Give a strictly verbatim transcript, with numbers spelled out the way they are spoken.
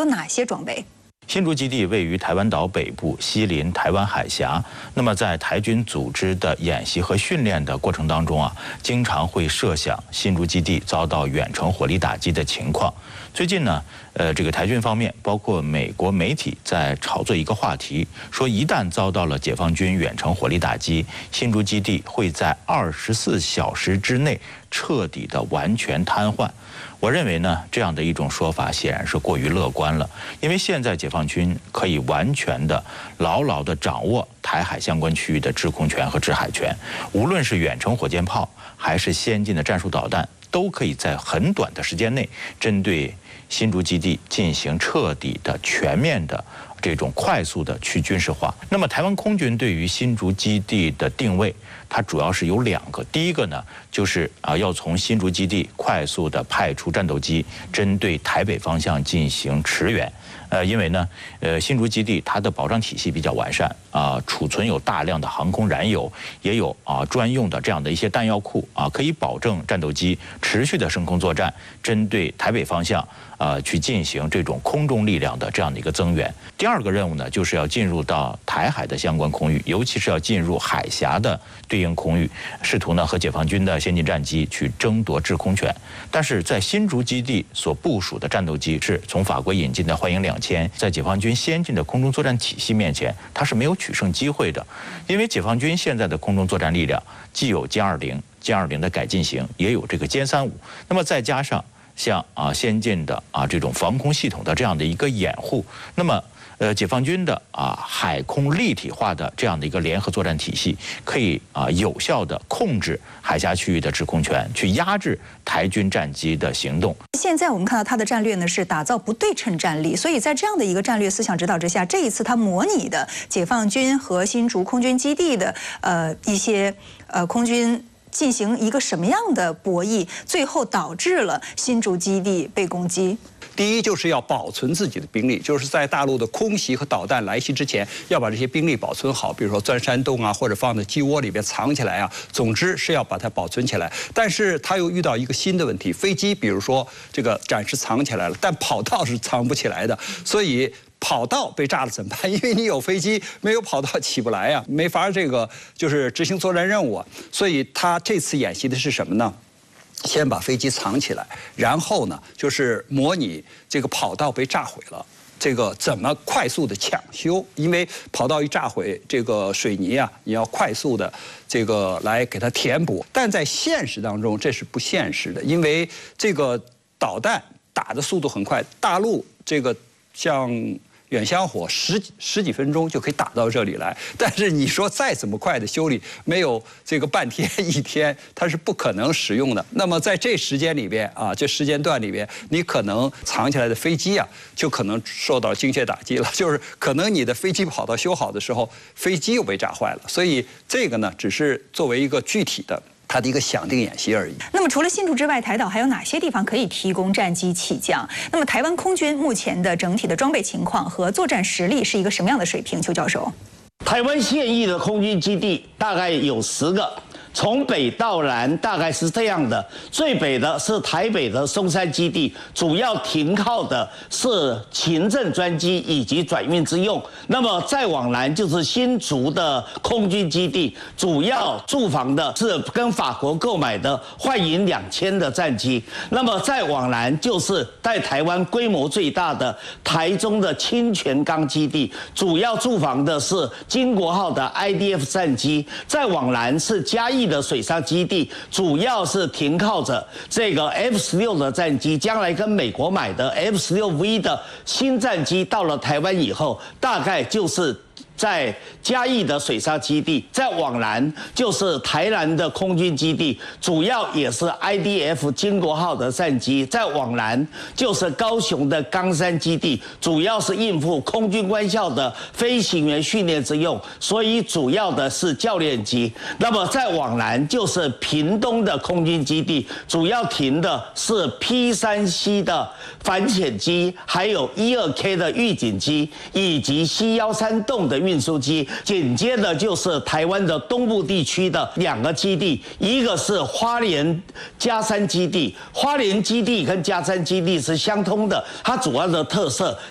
有哪些装备？ 新竹基地位于台湾岛北部，西临台湾海峡。那么，在台军组织的演习和训练的过程当中啊，经常会设想新竹基地遭到远程火力打击的情况。最近呢，呃，这个台军方面，包括美国媒体在炒作一个话题，说一旦遭到了解放军远程火力打击，新竹基地会在二十四小时之内彻底的完全瘫痪。 我认为呢，这样的一种说法显然是过于乐观了，因为现在解放军可以完全的、牢牢地掌握台海相关区域的制空权和制海权，无论是远程火箭炮还是先进的战术导弹，都可以在很短的时间内针对新竹基地进行彻底的、全面的。 这种快速的去军事化。那么，台湾空军对于新竹基地的定位，它主要是有两个。第一个呢，就是啊，要从新竹基地快速的派出战斗机，针对台北方向进行驰援。呃，因为呢，呃，新竹基地它的保障体系比较完善啊，储存有大量的航空燃油，也有啊专用的这样的一些弹药库啊，可以保证战斗机持续的升空作战，针对台北方向。 呃，去进行这种空中力量的这样的一个增援。第二个任务呢，就是要进入到台海的相关空域，尤其是要进入海峡的对应空域，试图呢和解放军的先进战机去争夺制空权。但是在新竹基地所部署的战斗机是从法国引进的幻影两千，在解放军先进的空中作战体系面前，它是没有取胜机会的，因为解放军现在的空中作战力量既有歼二零、歼二零的改进型，也有这个歼三五，那么再加上。 像啊先进的啊这种防空系统的这样的一个掩护，那么呃解放军的啊海空立体化的这样的一个联合作战体系，可以啊有效的控制海峡区域的制空权，去压制台军战机的行动。 现在我们看到它的战略呢是打造不对称战力，所以在这样的一个战略思想指导之下，这一次它模拟的解放军和新竹空军基地的呃一些呃空军。 进行一个什么样的博弈，最后导致了新竹基地被攻击？ 第一就是要保存自己的兵力，就是在大陆的空袭和导弹来袭之前，要把这些兵力保存好，比如说钻山洞啊，或者放在鸡窝里边藏起来啊。总之是要把它保存起来。但是他又遇到一个新的问题，飞机比如说这个暂时藏起来了，但跑道是藏不起来的，所以。 跑道被炸了怎么办？因为你有飞机，没有跑道起不来呀、啊，没法这个就是执行作战任务啊。所以他这次演习的是什么呢？先把飞机藏起来，然后呢就是模拟这个跑道被炸毁了，这个怎么快速的抢修？因为跑道一炸毁，这个水泥啊，你要快速的这个来给它填补。但在现实当中，这是不现实的，因为这个导弹打的速度很快，大陆这个像。 远香火十几十几分钟就可以打到这里来，但是你说再怎么快的修理，没有这个半天一天，它是不可能使用的。那么在这时间里边啊，这时间段里边，你可能藏起来的飞机啊，就可能受到精确打击了，就是可能你的飞机跑道修好的时候，飞机又被炸坏了。所以这个呢，只是作为一个具体的。 它的一个响定演习而已。 那么除了新竹之外，台岛还有哪些地方可以提供战机起降？那么台湾空军目前的整体的装备情况和作战实力是一个什么样的水平？邱教授， 台湾现役的空军基地大概有十个。 从北到南大概是这样的，最北的是台北的松山基地，主要停靠的是勤政专机以及转运之用。那么再往南就是新竹的空军基地，主要驻防的是跟法国购买的幻影两千的战机。那么再往南就是在台湾规模最大的台中的清泉岗基地，主要驻防的是金国号的 I D F 战机。再往南是嘉义 的水上基地主要是停靠着这个 F 十六的战机，将来跟美国买的 F 十六 V 的新战机到了台湾以后，大概就是在嘉义的水上基地，再往南就是台南的空军基地，主要也是 I D F 金国号的战机；再往南就是高雄的冈山基地，主要是应付空军官校的飞行员训练之用，所以主要的是教练机。那么再往南就是屏东的空军基地，主要停的是 P 三 C 的反潜机，还有 一二 K 的预警机，以及 C 一三洞的运输机。紧接着就是台湾的东部地区的两个基地，一个是花莲嘉山基地，花莲基地跟嘉山基地是相通的，它主要的特色